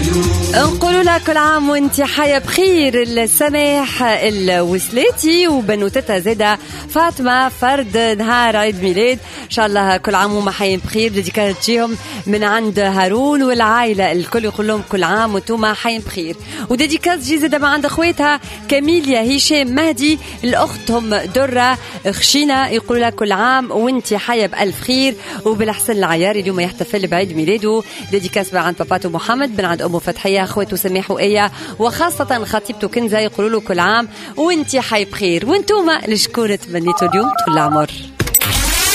نقول لها كل عام وانت حية بخير. السماح الوسلاتي وبنوتتها زادة فاطمة فرد نهار عيد ميلاد، ان شاء الله كل عام وما حيين بخير. ديديكاس تجيهم من عند هارون والعائلة الكل، يقول لهم كل عام وانتم حيين بخير. وديديكاس تجي زادة من عند اخواتها كاميليا هشام مهدي، الاختهم درة خشينة، يقول لها كل عام وانت حية بألف خير. وبالحسن العياري اليوم يحتفل بعيد ميلاده. ديديكاس من عند باباتو محمد، من عند امه فتحية، اخواته سميح وآية، وخاصة خطيبته كنزة، يقولوا له كل عام وانت حي بخير. وانتوما لشكون تمنيتوا اليوم طول العمر؟